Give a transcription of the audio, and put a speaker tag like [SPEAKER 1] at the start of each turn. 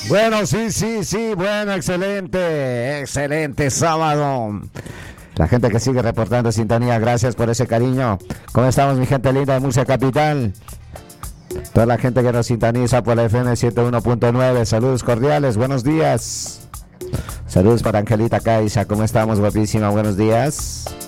[SPEAKER 1] Bueno, sí, bueno, excelente sábado. La gente que sigue reportando sintonía, gracias por ese cariño. ¿Cómo estamos, mi gente linda de Murcia Capital? Toda la gente que nos sintoniza por la FM 101.9, saludos cordiales, buenos días. Saludos para Angelita Caiza, ¿cómo estamos, guapísima? Buenos días.